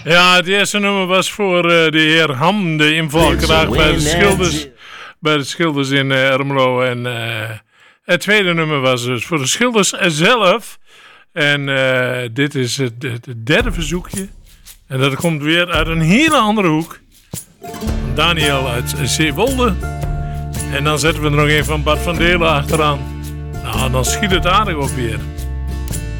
Ja, het eerste nummer was voor de heer Ham, de invalkraag bij de Schilders in Ermelo. En het tweede nummer was dus voor de Schilders zelf. En dit is het derde verzoekje. En dat komt weer uit een hele andere hoek. Daniel uit Zeewolde. En dan zetten we er nog een van Bart van Delen achteraan. Nou, dan schiet het aardig op weer.